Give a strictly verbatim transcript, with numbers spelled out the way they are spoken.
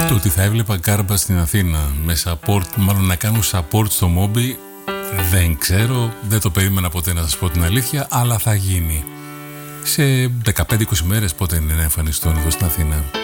Το ότι θα έβλεπα Γκάρμπα στην Αθήνα με support, μάλλον να κάνουν support στο Μόμπι, δεν ξέρω, δεν το περίμενα ποτέ να σας πω την αλήθεια, αλλά θα γίνει σε δεκαπέντε είκοσι μέρες, πότε είναι να εμφανιστούν εδώ στην Αθήνα.